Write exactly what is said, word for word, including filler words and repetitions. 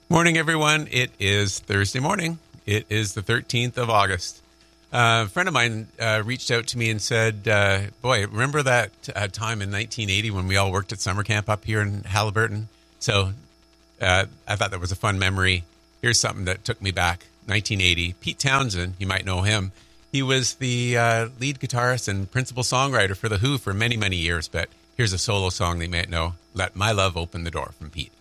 Morning, everyone. It is Thursday morning. It is the thirteenth of August. Uh, a friend of mine uh, reached out to me and said, uh, boy, remember that uh, time in nineteen eighty when we all worked at summer camp up here in Halliburton? So uh, I thought that was a fun memory. Here's something that took me back. nineteen eighty. Pete Townsend, you might know him. He was the uh, lead guitarist and principal songwriter for The Who for many, many years. But here's a solo song they might know, Let My Love Open the Door from Pete.